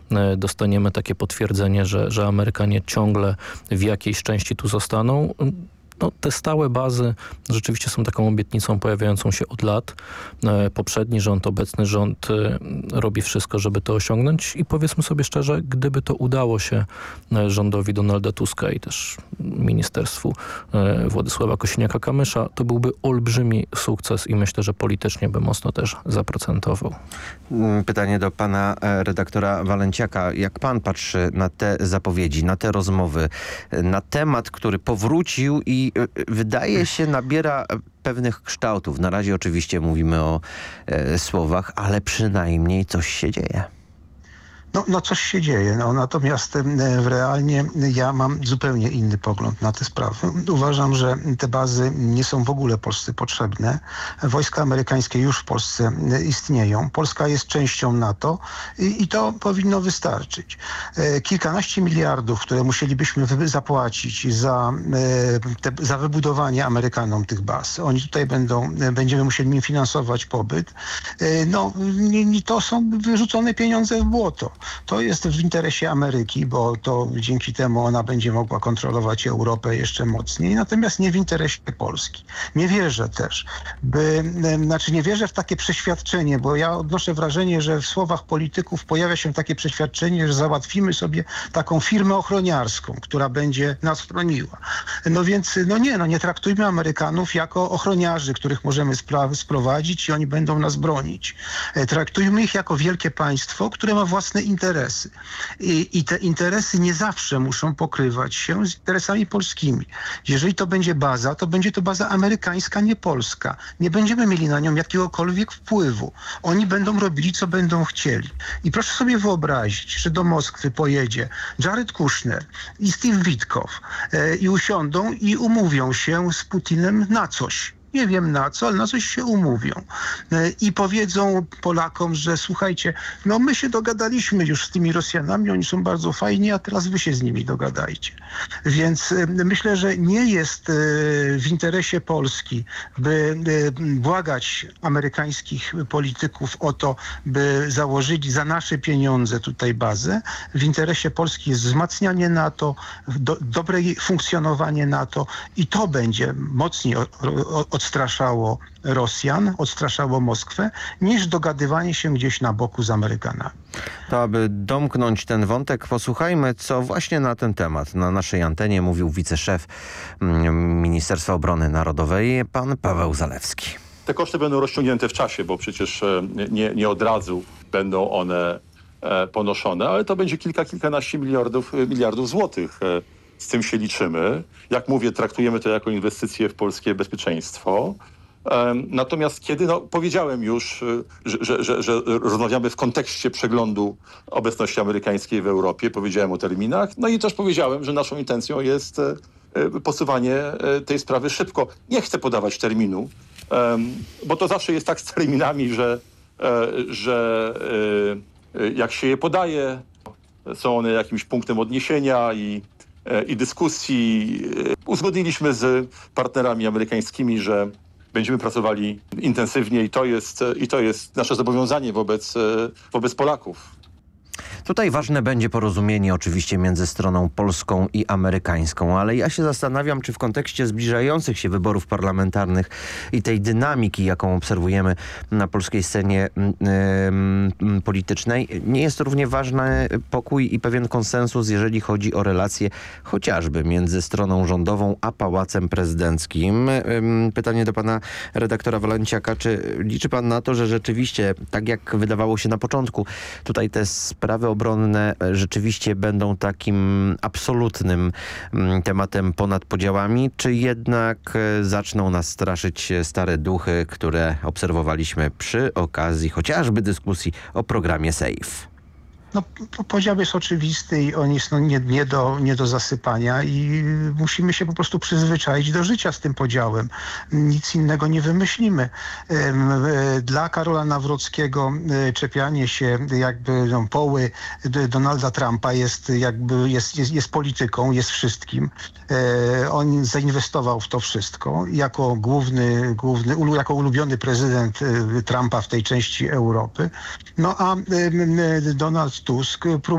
dostaniemy takie potwierdzenie, że Amerykanie ciągle w jakiejś części tu zostaną. No, te stałe bazy rzeczywiście są taką obietnicą pojawiającą się od lat. Poprzedni rząd, obecny rząd robi wszystko, żeby to osiągnąć i powiedzmy sobie szczerze, gdyby to udało się rządowi Donalda Tuska i też ministerstwu Władysława Kosiniaka-Kamysza, to byłby olbrzymi sukces i myślę, że politycznie by mocno też zaprocentował. Pytanie do pana redaktora Walenciaka. Jak pan patrzy na te zapowiedzi, na te rozmowy, na temat, który powrócił i wydaje się nabiera pewnych kształtów. Na razie oczywiście mówimy o słowach, ale przynajmniej coś się dzieje. No coś się dzieje, natomiast realnie ja mam zupełnie inny pogląd na te sprawy. Uważam, że te bazy nie są w ogóle Polsce potrzebne. Wojska amerykańskie już w Polsce istnieją. Polska jest częścią NATO i to powinno wystarczyć. Kilkanaście miliardów, które musielibyśmy zapłacić za wybudowanie Amerykanom tych baz. Oni tutaj będziemy musieli im finansować pobyt. To są wyrzucone pieniądze w błoto. To jest w interesie Ameryki, bo to dzięki temu ona będzie mogła kontrolować Europę jeszcze mocniej, natomiast nie w interesie Polski. Nie wierzę też, nie wierzę w takie przeświadczenie, bo ja odnoszę wrażenie, że w słowach polityków pojawia się takie przeświadczenie, że załatwimy sobie taką firmę ochroniarską, która będzie nas chroniła. Nie traktujmy Amerykanów jako ochroniarzy, których możemy sprowadzić i oni będą nas bronić. Traktujmy ich jako wielkie państwo, które ma własne interesy. I te interesy nie zawsze muszą pokrywać się z interesami polskimi. Jeżeli to będzie baza, to będzie to baza amerykańska, nie polska. Nie będziemy mieli na nią jakiegokolwiek wpływu. Oni będą robili, co będą chcieli. I proszę sobie wyobrazić, że do Moskwy pojedzie Jared Kushner i Steve Witkow i usiądą i umówią się z Putinem na coś. Nie wiem na co, ale na coś się umówią. I powiedzą Polakom, że słuchajcie, my się dogadaliśmy już z tymi Rosjanami, oni są bardzo fajni, a teraz wy się z nimi dogadajcie. Więc myślę, że nie jest w interesie Polski, by błagać amerykańskich polityków o to, by założyli za nasze pieniądze tutaj bazę. W interesie Polski jest wzmacnianie NATO, dobre funkcjonowanie NATO i to będzie mocniej odstraszało Rosjan, odstraszało Moskwę, niż dogadywanie się gdzieś na boku z Amerykanami. To aby domknąć ten wątek, posłuchajmy, co właśnie na ten temat na naszej antenie mówił wiceszef Ministerstwa Obrony Narodowej, pan Paweł Zalewski. Te koszty będą rozciągnięte w czasie, bo przecież nie od razu będą one ponoszone, ale to będzie kilkanaście miliardów złotych. Z tym się liczymy. Jak mówię, traktujemy to jako inwestycje w polskie bezpieczeństwo. Natomiast kiedy, powiedziałem już, że rozmawiamy w kontekście przeglądu obecności amerykańskiej w Europie, powiedziałem o terminach, i też powiedziałem, że naszą intencją jest posuwanie tej sprawy szybko. Nie chcę podawać terminu, bo to zawsze jest tak z terminami, że jak się je podaje, są one jakimś punktem odniesienia i dyskusji. Uzgodniliśmy z partnerami amerykańskimi, że będziemy pracowali intensywnie i to jest nasze zobowiązanie wobec Polaków. Tutaj ważne będzie porozumienie oczywiście między stroną polską i amerykańską, ale ja się zastanawiam, czy w kontekście zbliżających się wyborów parlamentarnych i tej dynamiki, jaką obserwujemy na polskiej scenie politycznej, nie jest równie ważny pokój i pewien konsensus, jeżeli chodzi o relacje chociażby między stroną rządową a Pałacem Prezydenckim. Pytanie do pana redaktora Walenciaka, czy liczy pan na to, że rzeczywiście, tak jak wydawało się na początku, tutaj te sprawy obronne rzeczywiście będą takim absolutnym tematem ponad podziałami, czy jednak zaczną nas straszyć stare duchy, które obserwowaliśmy przy okazji chociażby dyskusji o programie SAFE? Podział jest oczywisty i on jest nie do zasypania i musimy się po prostu przyzwyczaić do życia z tym podziałem. Nic innego nie wymyślimy. Dla Karola Nawrockiego czepianie się poły Donalda Trumpa jest polityką, jest wszystkim. On zainwestował w to wszystko jako jako ulubiony prezydent Trumpa w tej części Europy. A Donald Tusk